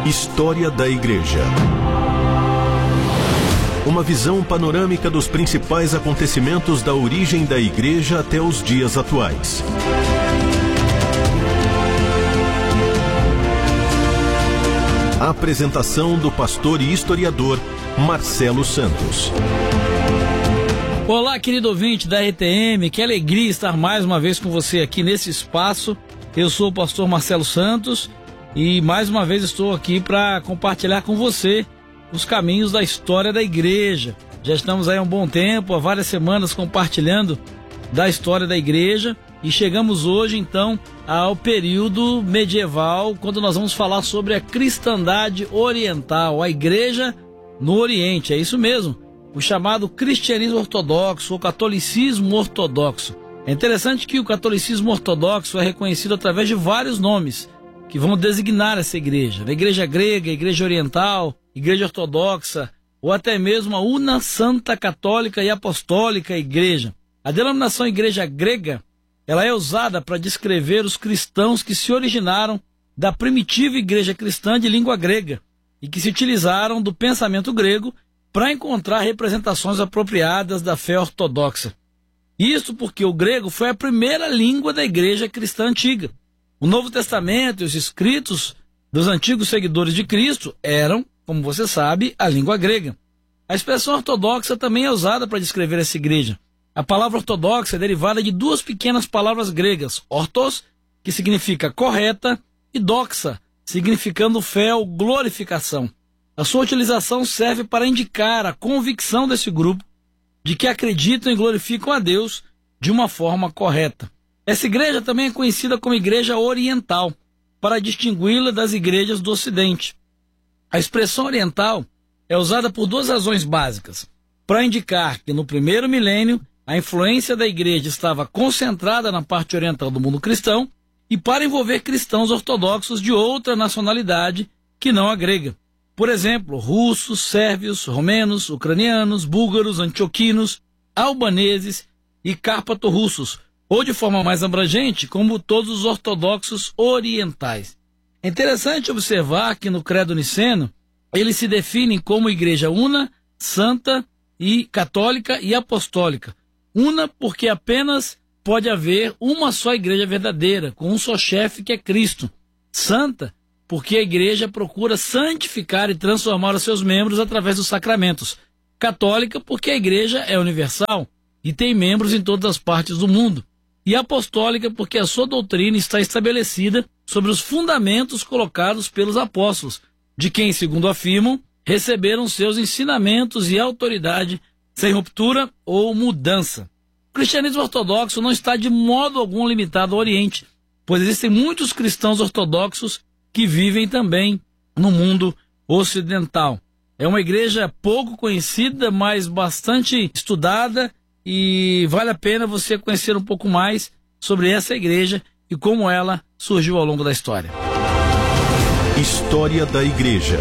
História da Igreja. Uma visão panorâmica dos principais acontecimentos da origem da Igreja até os dias atuais. A apresentação do pastor e historiador Marcelo Santos. Olá, querido ouvinte da RTM, que alegria estar mais uma vez com você aqui nesse espaço. Eu sou o pastor Marcelo Santos e mais uma vez estou aqui para compartilhar com você os caminhos da história da igreja. Já estamos aí há um bom tempo, há várias semanas compartilhando da história da igreja e chegamos hoje então ao período medieval, quando nós vamos falar sobre a cristandade oriental, a igreja no Oriente, é isso mesmo, o chamado cristianismo ortodoxo ou catolicismo ortodoxo. É interessante que o catolicismo ortodoxo é reconhecido através de vários nomes que vão designar essa igreja. A igreja grega, a igreja oriental, igreja ortodoxa ou até mesmo a Una Santa Católica e Apostólica Igreja. A denominação igreja grega, ela é usada para descrever os cristãos que se originaram da primitiva igreja cristã de língua grega e que se utilizaram do pensamento grego para encontrar representações apropriadas da fé ortodoxa. Isso porque o grego foi a primeira língua da igreja cristã antiga. O Novo Testamento e os escritos dos antigos seguidores de Cristo eram, como você sabe, a língua grega. A expressão ortodoxa também é usada para descrever essa igreja. A palavra ortodoxa é derivada de duas pequenas palavras gregas, ortos, que significa correta, e doxa, significando fé ou glorificação. A sua utilização serve para indicar a convicção desse grupo de que acreditam e glorificam a Deus de uma forma correta. Essa igreja também é conhecida como igreja oriental, para distingui-la das igrejas do Ocidente. A expressão oriental é usada por duas razões básicas: para indicar que no primeiro milênio a influência da igreja estava concentrada na parte oriental do mundo cristão e para envolver cristãos ortodoxos de outra nacionalidade que não a grega. Por exemplo, russos, sérvios, romenos, ucranianos, búlgaros, antioquinos, albaneses e cárpato-russos, ou de forma mais abrangente, como todos os ortodoxos orientais. É interessante observar que no Credo Niceno, eles se definem como igreja una, santa e católica e apostólica. Una porque apenas pode haver uma só igreja verdadeira, com um só chefe que é Cristo. Santa porque a igreja procura santificar e transformar os seus membros através dos sacramentos. Católica porque a igreja é universal e tem membros em todas as partes do mundo. E apostólica porque a sua doutrina está estabelecida sobre os fundamentos colocados pelos apóstolos, de quem, segundo afirmam, receberam seus ensinamentos e autoridade sem ruptura ou mudança. O cristianismo ortodoxo não está de modo algum limitado ao Oriente, pois existem muitos cristãos ortodoxos que vivem também no mundo ocidental. É uma igreja pouco conhecida, mas bastante estudada, e vale a pena você conhecer um pouco mais sobre essa igreja e como ela surgiu ao longo da história. História da Igreja.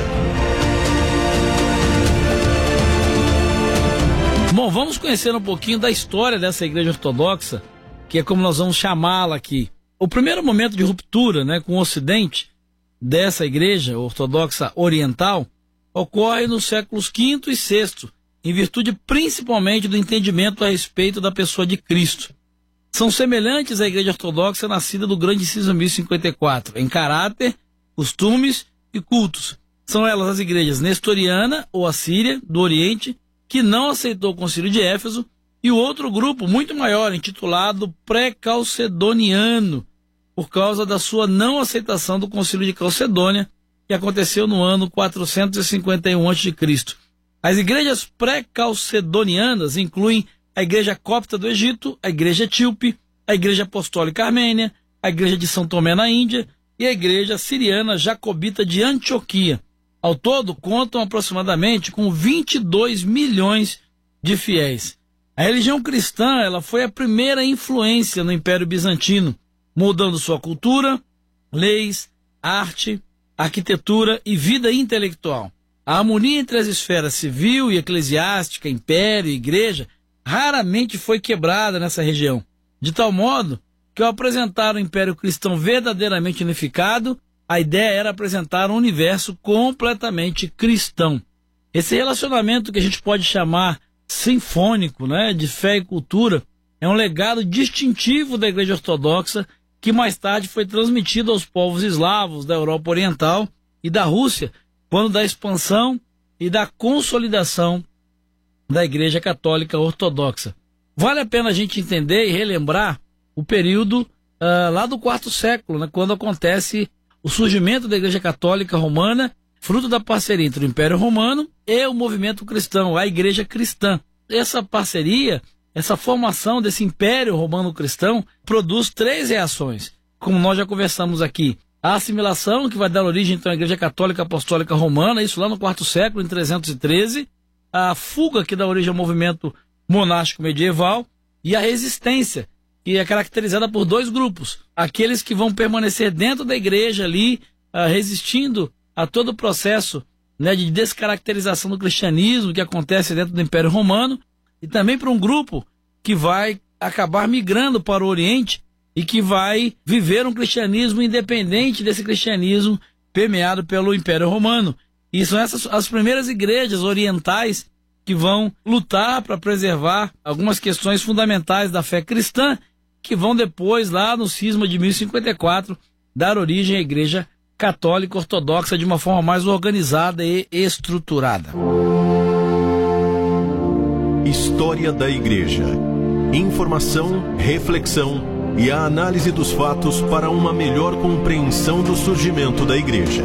Bom, vamos conhecer um pouquinho da história dessa igreja ortodoxa, que é como nós vamos chamá-la aqui. O primeiro momento de ruptura, com o Ocidente dessa igreja ortodoxa oriental ocorre nos séculos V e VI, em virtude principalmente do entendimento a respeito da pessoa de Cristo. São semelhantes à igreja ortodoxa nascida do grande cisma 1054, em caráter, costumes e cultos. São elas as igrejas nestoriana ou assíria, do Oriente, que não aceitou o concílio de Éfeso, e o outro grupo muito maior, intitulado pré-calcedoniano, por causa da sua não aceitação do concílio de Calcedônia, que aconteceu no ano 451 a.C. As igrejas pré-calcedonianas incluem a igreja copta do Egito, a igreja etíope, a igreja apostólica armênia, a igreja de São Tomé na Índia e a igreja siriana jacobita de Antioquia. Ao todo, contam aproximadamente com 22 milhões de fiéis. A religião cristã ela foi a primeira influência no Império Bizantino, moldando sua cultura, leis, arte, arquitetura e vida intelectual. A harmonia entre as esferas civil e eclesiástica, império e igreja, raramente foi quebrada nessa região, de tal modo que ao apresentar o Império Cristão verdadeiramente unificado, a ideia era apresentar um universo completamente cristão. Esse relacionamento que a gente pode chamar sinfônico, né, de fé e cultura, é um legado distintivo da Igreja Ortodoxa que mais tarde foi transmitido aos povos eslavos da Europa Oriental e da Rússia, quando da expansão e da consolidação da Igreja Católica Ortodoxa. Vale a pena a gente entender e relembrar o período lá do quarto século, né, quando acontece o surgimento da Igreja Católica Romana, fruto da parceria entre o Império Romano e o movimento cristão, a Igreja Cristã. Essa parceria, essa formação desse Império Romano Cristão produz 3 reações, como nós já conversamos aqui. A assimilação, que vai dar origem então à Igreja Católica Apostólica Romana, isso lá no quarto século, em 313, a fuga, que dá origem ao movimento monástico medieval, e a resistência, que é caracterizada por 2 grupos. Aqueles que vão permanecer dentro da igreja ali, resistindo a todo o processo, né, de descaracterização do cristianismo que acontece dentro do Império Romano, e também para um grupo que vai acabar migrando para o Oriente e que vai viver um cristianismo independente desse cristianismo permeado pelo Império Romano. E são essas as primeiras igrejas orientais que vão lutar para preservar algumas questões fundamentais da fé cristã, que vão depois, lá no cisma de 1054, dar origem à Igreja Católica Ortodoxa de uma forma mais organizada e estruturada. História da Igreja. Informação, reflexão e a análise dos fatos para uma melhor compreensão do surgimento da Igreja.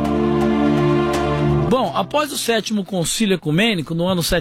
Bom, após o 7º Concílio Ecumênico, no ano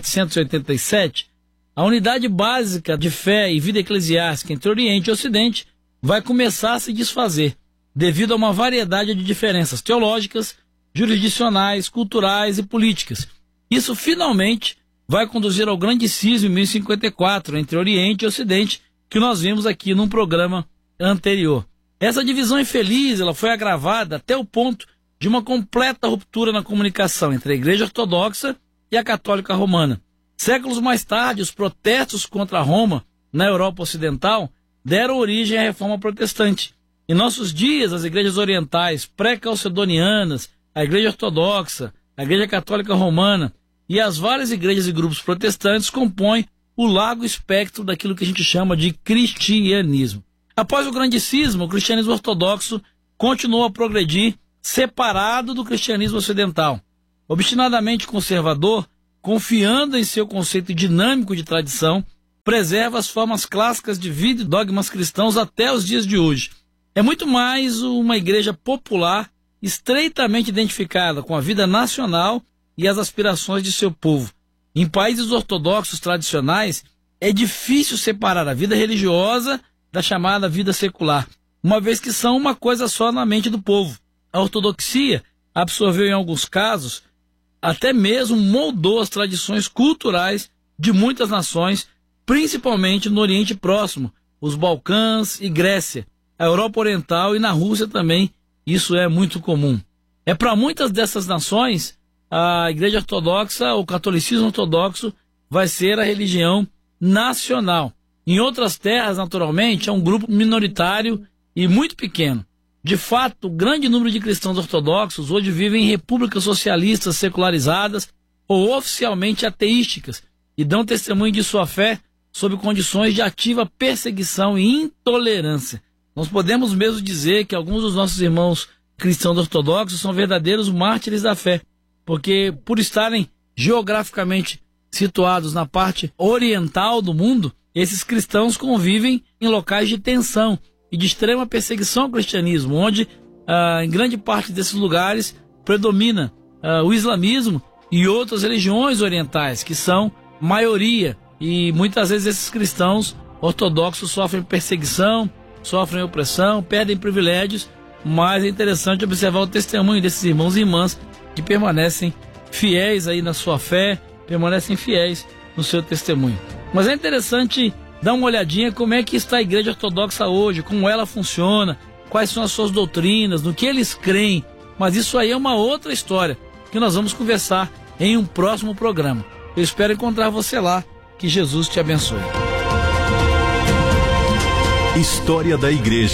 787, a unidade básica de fé e vida eclesiástica entre Oriente e Ocidente vai começar a se desfazer, devido a uma variedade de diferenças teológicas, jurisdicionais, culturais e políticas. Isso finalmente vai conduzir ao grande cisma em 1054 entre Oriente e Ocidente, que nós vimos aqui num programa anterior. Essa divisão infeliz ela foi agravada até o ponto de uma completa ruptura na comunicação entre a Igreja Ortodoxa e a Católica Romana. Séculos mais tarde, os protestos contra Roma na Europa Ocidental deram origem à Reforma Protestante. Em nossos dias, as igrejas orientais pré-calcedonianas, a Igreja Ortodoxa, a Igreja Católica Romana e as várias igrejas e grupos protestantes compõem o largo espectro daquilo que a gente chama de cristianismo. Após o grande cisma, o cristianismo ortodoxo continuou a progredir separado do cristianismo ocidental. Obstinadamente conservador, confiando em seu conceito dinâmico de tradição, preserva as formas clássicas de vida e dogmas cristãos até os dias de hoje. É muito mais uma igreja popular, estreitamente identificada com a vida nacional e as aspirações de seu povo. Em países ortodoxos tradicionais, é difícil separar a vida religiosa da chamada vida secular, uma vez que são uma coisa só na mente do povo. A ortodoxia absorveu em alguns casos, até mesmo moldou as tradições culturais de muitas nações, principalmente no Oriente Próximo, os Balcãs e Grécia, a Europa Oriental e na Rússia também, isso é muito comum. É para muitas dessas nações, a Igreja Ortodoxa, o catolicismo ortodoxo, vai ser a religião nacional. Em outras terras, naturalmente, é um grupo minoritário e muito pequeno. De fato, o grande número de cristãos ortodoxos hoje vivem em repúblicas socialistas secularizadas ou oficialmente ateísticas e dão testemunho de sua fé sob condições de ativa perseguição e intolerância. Nós podemos mesmo dizer que alguns dos nossos irmãos cristãos ortodoxos são verdadeiros mártires da fé, porque por estarem geograficamente situados na parte oriental do mundo, esses cristãos convivem em locais de tensão e de extrema perseguição ao cristianismo, onde em grande parte desses lugares predomina o islamismo e outras religiões orientais, que são maioria, e muitas vezes esses cristãos ortodoxos sofrem perseguição, sofrem opressão, perdem privilégios, mas é interessante observar o testemunho desses irmãos e irmãs que permanecem fiéis aí na sua fé, permanecem fiéis no seu testemunho. Mas é interessante dar uma olhadinha como é que está a Igreja Ortodoxa hoje, como ela funciona, quais são as suas doutrinas, no que eles creem. Mas isso aí é uma outra história que nós vamos conversar em um próximo programa. Eu espero encontrar você lá. Que Jesus te abençoe. História da Igreja.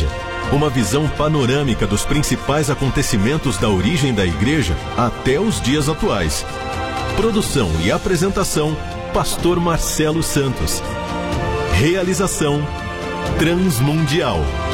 Uma visão panorâmica dos principais acontecimentos da origem da Igreja até os dias atuais. Produção e apresentação, Pastor Marcelo Santos. Realização Transmundial.